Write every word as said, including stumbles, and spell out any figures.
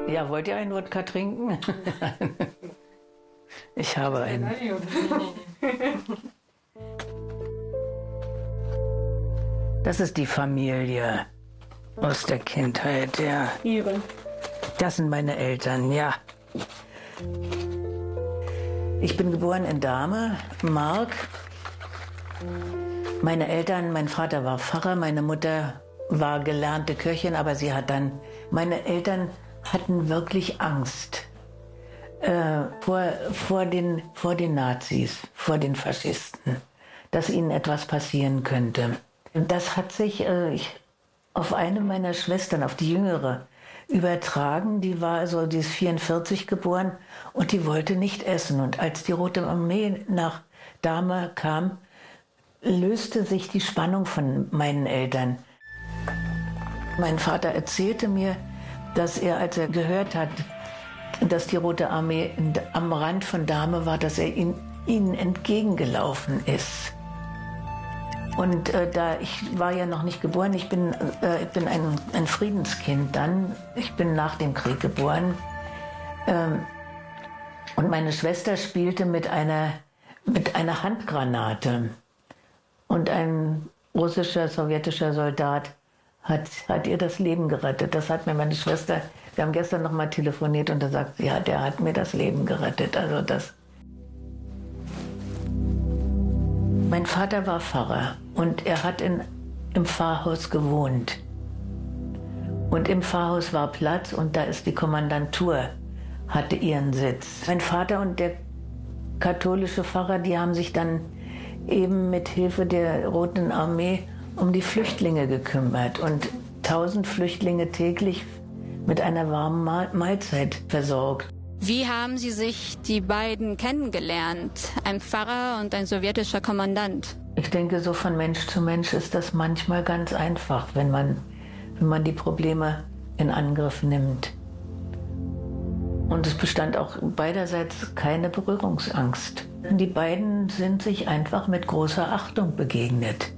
Ja, wollt ihr einen Wodka trinken? Ich habe einen. Das ist die Familie aus der Kindheit, ja. Ihre? Das sind meine Eltern, ja. Ich bin geboren in Dahme, Mark. Meine Eltern, mein Vater war Pfarrer, meine Mutter war gelernte Köchin, aber sie hat dann, meine Eltern hatten wirklich Angst äh, vor, vor, den, vor den Nazis, vor den Faschisten, dass ihnen etwas passieren könnte. Und das hat sich äh, ich, auf eine meiner Schwestern, auf die jüngere, übertragen. Die war also, die ist vierundvierzig geboren und die wollte nicht essen. Und als die Rote Armee nach Dahme kam, löste sich die Spannung von meinen Eltern. Mein Vater erzählte mir, dass er, als er gehört hat, dass die Rote Armee in, am Rand von Dahme war, dass er ihn, ihnen entgegengelaufen ist. Und äh, da ich war ja noch nicht geboren, ich bin, äh, ich bin ein, ein Friedenskind dann, ich bin nach dem Krieg geboren. Ähm, und meine Schwester spielte mit einer, mit einer Handgranate. Und ein russischer, sowjetischer Soldat hat, hat ihr das Leben gerettet. Das hat mir meine Schwester, wir haben gestern noch mal telefoniert und da sagt sie, ja, der hat mir das Leben gerettet. Also das. Mein Vater war Pfarrer und er hat in, im Pfarrhaus gewohnt. Und im Pfarrhaus war Platz und da ist die Kommandantur, hatte ihren Sitz. Mein Vater und der katholische Pfarrer, die haben sich dann eben mit Hilfe der Roten Armee um die Flüchtlinge gekümmert und tausend Flüchtlinge täglich mit einer warmen Mahlzeit versorgt. Wie haben Sie sich die beiden kennengelernt, ein Pfarrer und ein sowjetischer Kommandant? Ich denke, so von Mensch zu Mensch ist das manchmal ganz einfach, wenn man, wenn man die Probleme in Angriff nimmt. Und es bestand auch beiderseits keine Berührungsangst. Die beiden sind sich einfach mit großer Achtung begegnet.